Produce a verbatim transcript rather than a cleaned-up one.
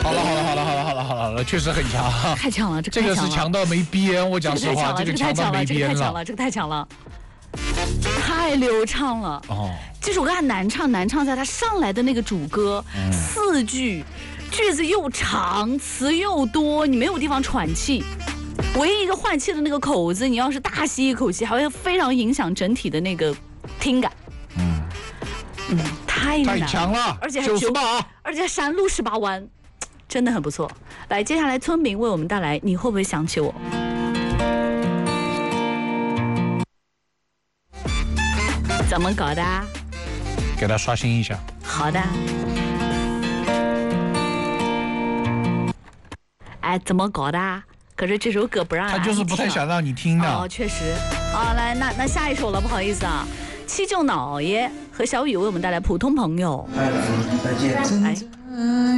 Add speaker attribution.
Speaker 1: 好了好了好了好了好了好了好了，确实很强，
Speaker 2: 太强了，这
Speaker 1: 这个是强到没边，我讲实话，这个强到没边
Speaker 2: 了，这个太强了，太流畅了。哦，这首歌还难唱，难唱在它上来的那个主歌，嗯、四句，句子又长，词又多，你没有地方喘气。唯一一个换气的那个口子，你要是大吸一口气，还会非常影响整体的那个听感。嗯嗯，太难了，
Speaker 1: 太强了，
Speaker 2: 而且还九十八，而且山路十八弯，真的很不错。来，接下来村民为我们带来，你会不会想起我？怎么搞的？
Speaker 1: 给他刷新一下。
Speaker 2: 好的。哎，怎么搞的？可是这首歌不让
Speaker 1: 他就是不太想让你听的。
Speaker 2: 哦，确实。好，来，那那下一首了，不好意思啊。七舅姥爷和小雨为我们带来《普通朋友》。
Speaker 3: 再见。哎。